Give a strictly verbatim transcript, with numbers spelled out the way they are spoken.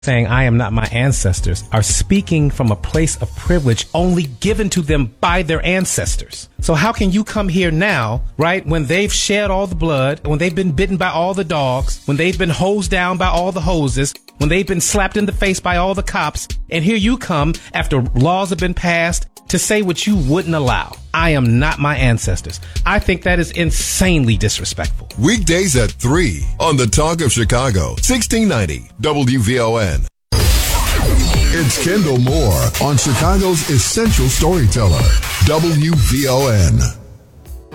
saying I am not my ancestors are speaking from a place of privilege only given to them by their ancestors. So how can you come here now, right, when they've shed all the blood, when they've been bitten by all the dogs, when they've been hosed down by all the hoses, when they've been slapped in the face by all the cops, and here you come after laws have been passed to say what you wouldn't allow. I am not my ancestors. I think that is insanely disrespectful. Weekdays at three on the Talk of Chicago, sixteen ninety W V O N. It's Kendall Moore on Chicago's Essential Storyteller, W V O N.